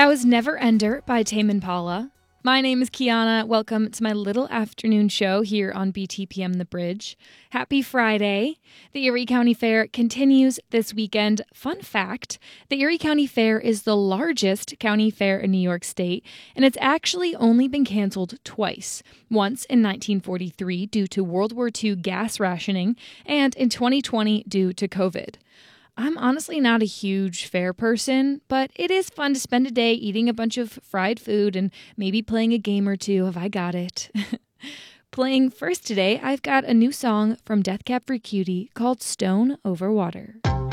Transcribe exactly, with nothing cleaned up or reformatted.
That was Never Ender by Tame Impala. My name is Kiana. Welcome to my little afternoon show here on B T P M The Bridge. Happy Friday. The Erie County Fair continues this weekend. Fun fact, the Erie County Fair is the largest county fair in New York State, and it's actually only been canceled twice. Once in nineteen forty-three due to World War Two gas rationing, and in twenty twenty due to COVID. I'm honestly not a huge fair person, but it is fun to spend a day eating a bunch of fried food and maybe playing a game or two if I got it. Playing first today, I've got a new song from Death Cab for Cutie called Stone Over Water.